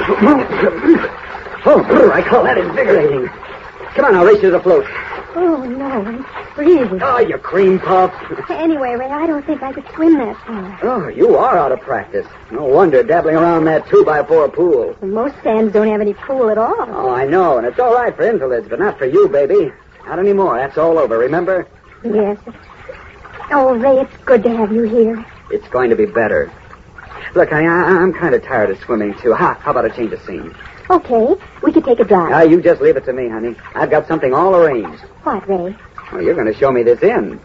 Oh, I call that invigorating. Come on, I'll race you to the float. Oh, no, I'm freezing. Oh, you cream puff. Anyway, Ray, I don't think I could swim that far. Oh, you are out of practice. No wonder, dabbling around that 2x4 pool. Most sands don't have any pool at all. Oh, I know, and it's all right for invalids, but not for you, baby. Not anymore. That's all over, remember? Yes. Oh, Ray, it's good to have you here. It's going to be better. Look, honey, I'm kind of tired of swimming, too. How about a change of scene? Okay, we could take a drive. You just leave it to me, honey. I've got something all arranged. What, Ray? Well, you're going to show me this inn.